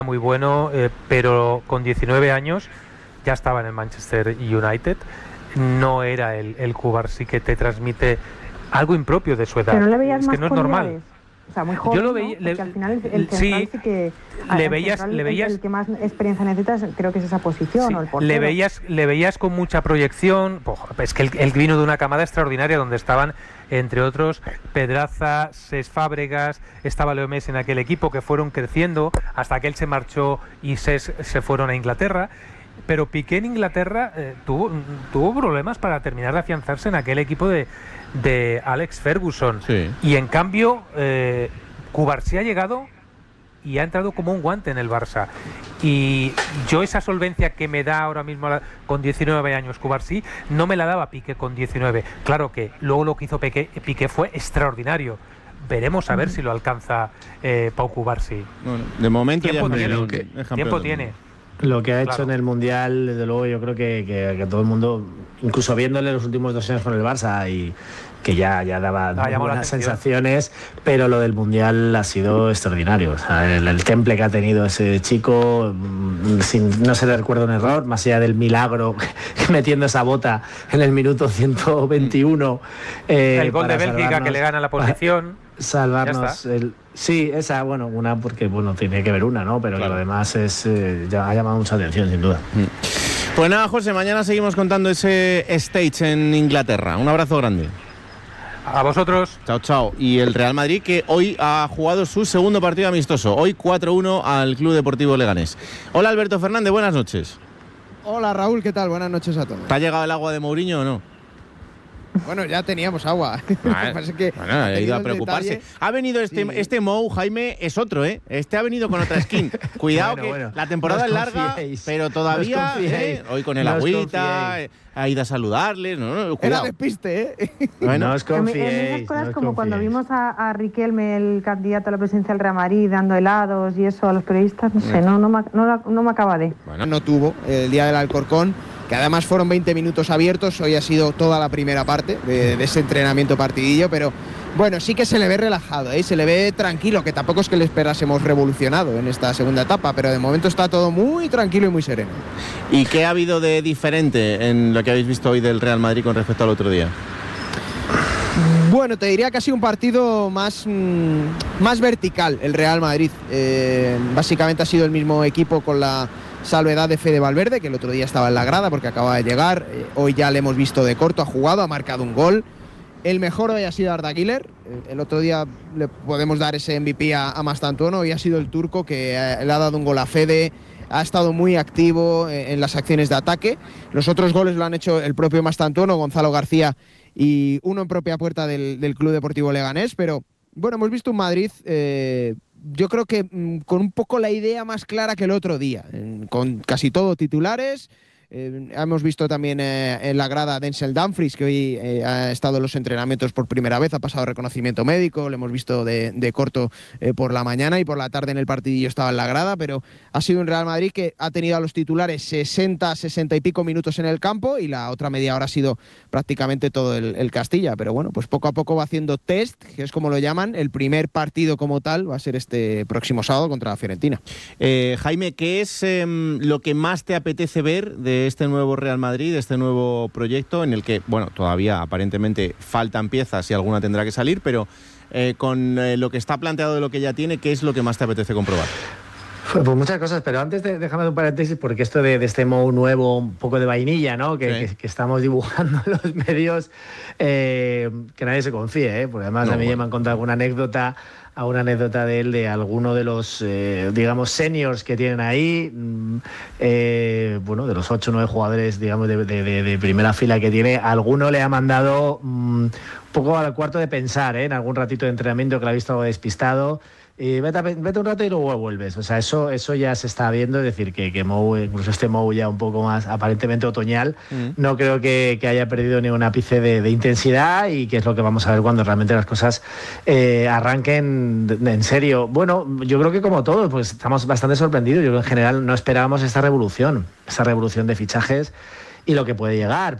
muy bueno, pero con 19 años ya estaba en el Manchester United. No era el Cubarsí que te transmite algo impropio de su edad. Pero no le veías es más que no es normal. O sea, muy joven, yo lo veía, ¿no? Porque al final el central sí que... le veías, el que más experiencia necesitas creo que es esa posición, sí, o el portero. le veías con mucha proyección. Es que él vino de una camada extraordinaria donde estaban, entre otros, Pedraza, Cesc Fábregas, estaba Leo Messi en aquel equipo, que fueron creciendo hasta que él se marchó y Cesc se fueron a Inglaterra. Pero Piqué en Inglaterra tuvo problemas para terminar de afianzarse en aquel equipo de Alex Ferguson. Sí. Y en cambio, Cubarsí ha llegado y ha entrado como un guante en el Barça. Y yo esa solvencia que me da ahora mismo con 19 años Cubarsí, no me la daba Piqué con 19. Claro que luego lo que hizo Piqué fue extraordinario. Veremos a ver si lo alcanza Pau Cubarsí. Bueno, de momento tiempo tiene. Lo que ha hecho en el Mundial, desde luego, yo creo que todo el mundo, incluso viéndole los últimos 2 años con el Barça, y que ya daba buenas sensaciones, pero lo del Mundial ha sido extraordinario. O sea, el temple que ha tenido ese chico, no se le recuerda un error, más allá del milagro metiendo esa bota en el minuto 121. El gol de Bélgica que le gana la posición. Salvarnos esa, una porque tiene que ver una, ¿no? Pero claro, lo demás ya ha llamado mucha atención, sin duda. Pues nada, José, mañana seguimos contando ese stage en Inglaterra. Un abrazo grande. A vosotros. Chao, chao. Y el Real Madrid, que hoy ha jugado su segundo partido amistoso. Hoy 4-1 al Club Deportivo Leganés. Hola, Alberto Fernández, buenas noches. Hola, Raúl, ¿qué tal? Buenas noches a todos. ¿Te ha llegado el agua de Mourinho o no? Bueno, ya teníamos agua. Ha ido a preocuparse. Ha venido este Mou, Jaime, es otro, ¿eh? Este ha venido con otra skin. Cuidado la temporada es larga, pero todavía hoy con el agüita, ha ido a saludarles. No, era despiste, ¿eh? Bueno, no os confiéis. En esas cosas, como cuando vimos a Riquelme, el candidato a la presidencia del Real Madrid, dando helados y eso a los periodistas, no sé, no me acaba de... Bueno, no tuvo el día del Alcorcón, que además fueron 20 minutos abiertos. Hoy ha sido toda la primera parte de ese entrenamiento partidillo, pero bueno, sí que se le ve relajado, se le ve tranquilo, que tampoco es que le esperásemos revolucionado en esta segunda etapa, pero de momento está todo muy tranquilo y muy sereno. ¿Y qué ha habido de diferente en lo que habéis visto hoy del Real Madrid con respecto al otro día? Bueno, te diría que ha sido un partido más vertical el Real Madrid. Básicamente ha sido el mismo equipo, con la salvedad de Fede Valverde, que el otro día estaba en la grada porque acaba de llegar. Hoy ya le hemos visto de corto, ha jugado, ha marcado un gol. El mejor hoy ha sido Arda Güler. El otro día le podemos dar ese MVP a Mastantuono. Hoy ha sido el turco que le ha dado un gol a Fede. Ha estado muy activo en las acciones de ataque. Los otros goles lo han hecho el propio Mastantuono, Gonzalo García, y uno en propia puerta del Club Deportivo Leganés. Pero bueno, hemos visto un Madrid, yo creo que con un poco la idea más clara que el otro día, con casi todo titulares. Hemos visto también en la grada a Denzel Dumfries, que hoy ha estado en los entrenamientos por primera vez, ha pasado reconocimiento médico, lo hemos visto de corto por la mañana, y por la tarde en el partidillo estaba en la grada. Pero ha sido un Real Madrid que ha tenido a los titulares 60 y pico minutos en el campo, y la otra media hora ha sido prácticamente todo el Castilla. Pero bueno, pues poco a poco va haciendo test, que es como lo llaman. El primer partido como tal va a ser este próximo sábado contra la Fiorentina. Jaime, ¿qué es lo que más te apetece ver de este nuevo Real Madrid, de este nuevo proyecto, en el que, todavía aparentemente faltan piezas y alguna tendrá que salir, pero con lo que está planteado de lo que ya tiene, ¿qué es lo que más te apetece comprobar? Pues muchas cosas, pero antes déjame un paréntesis, porque esto de este Mou nuevo, un poco de vainilla, ¿no? Que estamos dibujando en los medios, que nadie se confíe, porque además a mí ya me han contado alguna anécdota de él, de alguno de los, seniors que tienen ahí, de los 8 o 9 jugadores, de primera fila que tiene, alguno le ha mandado un poco al cuarto de pensar, en algún ratito de entrenamiento que lo ha visto algo despistado. Vete un rato y luego vuelves. O sea, eso ya se está viendo. Es decir, que Mou, incluso este Mou ya un poco más aparentemente otoñal, no creo que haya perdido ni un ápice de intensidad, y que es lo que vamos a ver cuando realmente las cosas arranquen en serio. Bueno, yo creo que como todos, pues estamos bastante sorprendidos. Yo creo que en general no esperábamos esta revolución de fichajes y lo que puede llegar.